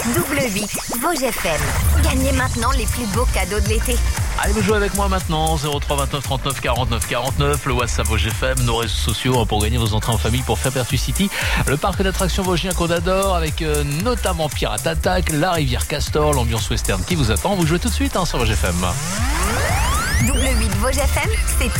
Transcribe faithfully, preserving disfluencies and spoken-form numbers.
Double huit, Vosges F M. Gagnez maintenant les plus beaux cadeaux de l'été. Allez, vous jouez avec moi maintenant, zéro trois vingt-neuf trente-neuf quarante-neuf quarante-neuf, le WhatsApp Vosges F M, nos réseaux sociaux pour gagner vos entrées en famille pour Fairpertu City, le parc d'attractions vosgien qu'on adore avec euh, notamment Pirate Attack, la rivière Castor, l'ambiance western qui vous attend. Vous jouez tout de suite hein, sur Vosges F M. Double huit, Vosges F M, c'est